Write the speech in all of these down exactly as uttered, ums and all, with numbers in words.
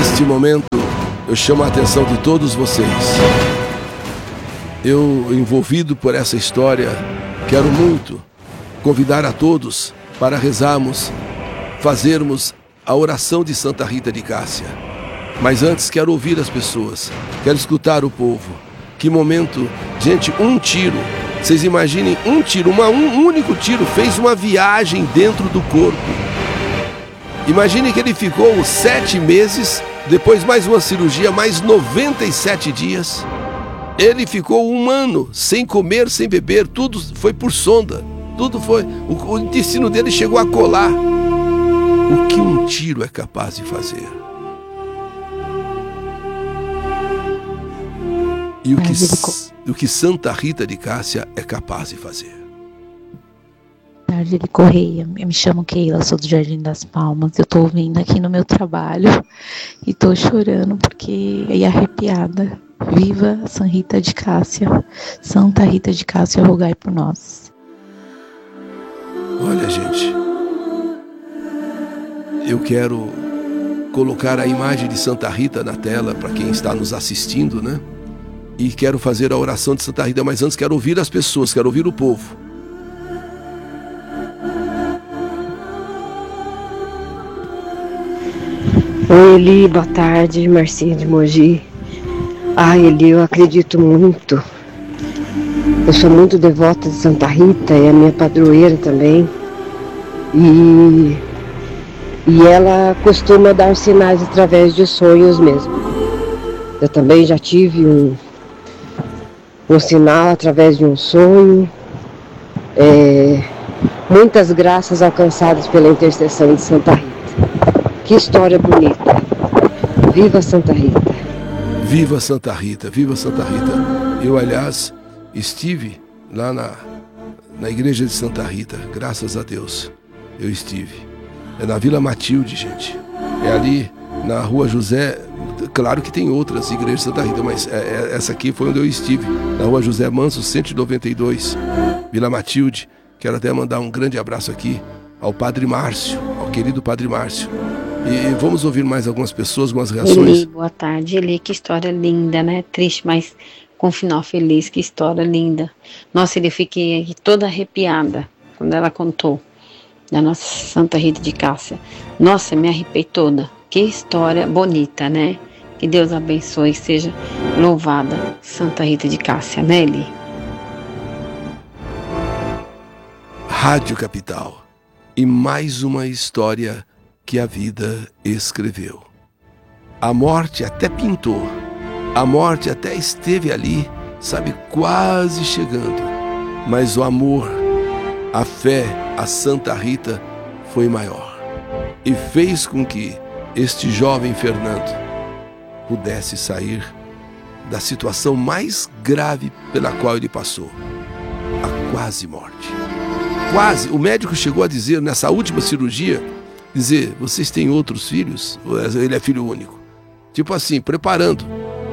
Neste momento, eu chamo a atenção de todos vocês. Eu, envolvido por essa história, quero muito convidar a todos para rezarmos, fazermos a oração de Santa Rita de Cássia. Mas antes quero ouvir as pessoas, quero escutar o povo. Que momento, gente, um tiro, vocês imaginem, um tiro, uma, um único tiro fez uma viagem dentro do corpo. Imagine que ele ficou sete meses, depois mais uma cirurgia, mais noventa e sete dias. Ele ficou um ano sem comer, sem beber, tudo foi por sonda. Tudo foi. O, o intestino dele chegou a colar. O que um tiro é capaz de fazer? E o que, o que Santa Rita de Cássia é capaz de fazer? Tarde Correia, eu me chamo Keila, sou do Jardim das Palmas. Eu tô ouvindo aqui no meu trabalho e tô chorando porque é arrepiada. Viva Santa Rita de Cássia, Santa Rita de Cássia, rogai por nós. Olha, gente, eu quero colocar a imagem de Santa Rita na tela para quem está nos assistindo, né? E quero fazer a oração de Santa Rita, mas antes quero ouvir as pessoas, quero ouvir o povo. Oi, Eli, boa tarde, Marcinha de Mogi. Ah, Eli, eu acredito muito. Eu sou muito devota de Santa Rita, é a minha padroeira também. E, e ela costuma dar sinais através de sonhos mesmo. Eu também já tive um, um sinal através de um sonho. É, muitas graças alcançadas pela intercessão de Santa Rita. Que história bonita. Viva Santa Rita. Viva Santa Rita, viva Santa Rita. Eu, aliás, estive lá na, na igreja de Santa Rita, graças a Deus. Eu estive. É na Vila Matilde, gente. É ali na Rua José. Claro que tem outras igrejas de Santa Rita, mas é, é, essa aqui foi onde eu estive. Na Rua José Manso, cento e noventa e dois, Vila Matilde. Quero até mandar um grande abraço aqui ao Padre Márcio, ao querido Padre Márcio. E vamos ouvir mais algumas pessoas, algumas reações. Eli, boa tarde. Eli, que história linda, né? Triste, mas com final feliz, que história linda. Nossa, eu fiquei aqui toda arrepiada quando ela contou da nossa Santa Rita de Cássia. Nossa, me arrepiei toda. Que história bonita, né? Que Deus abençoe e seja louvada Santa Rita de Cássia, né, Eli? Rádio Capital. E mais uma história que a vida escreveu. A morte até pintou, a morte até esteve ali, sabe, quase chegando, mas o amor, a fé, a Santa Rita foi maior e fez com que este jovem Fernando pudesse sair da situação mais grave pela qual ele passou, a quase morte. Quase, o médico chegou a dizer nessa última cirurgia, dizer, vocês têm outros filhos? Ele é filho único. Tipo assim, preparando.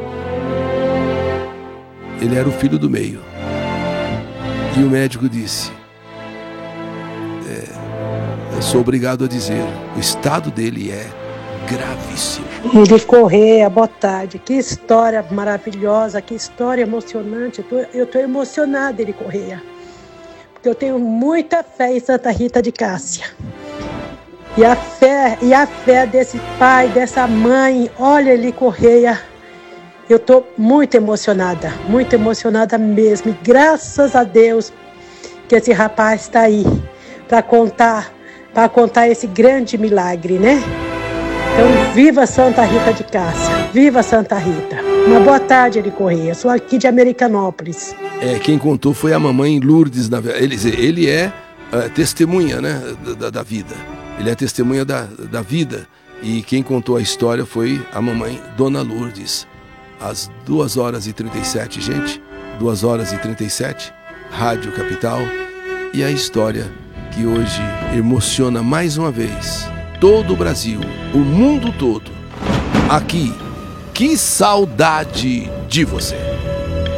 Ele era o filho do meio. E o médico disse, é, eu sou obrigado a dizer, o estado dele é gravíssimo. Eli Correia, boa tarde. Que história maravilhosa, que história emocionante. Eu tô, eu tô emocionada, Eli Correia. Porque eu tenho muita fé em Santa Rita de Cássia. E a fé, e a fé desse pai, dessa mãe, olha, Eli Correia, eu estou muito emocionada, muito emocionada mesmo. E graças a Deus que esse rapaz está aí para contar, para contar esse grande milagre, né? Então, viva Santa Rita de Cássia, viva Santa Rita. Uma boa tarde, Eli Correia, sou aqui de Americanópolis. É, quem contou foi a mamãe Lourdes, na verdade. Ele, ele é uh, testemunha, né, da, da vida. Ele é testemunha da, da vida. E quem contou a história foi a mamãe Dona Lourdes. Às duas horas e trinta e sete, gente. duas horas e trinta e sete. Rádio Capital. E a história que hoje emociona mais uma vez todo o Brasil, o mundo todo. Aqui, que saudade de você.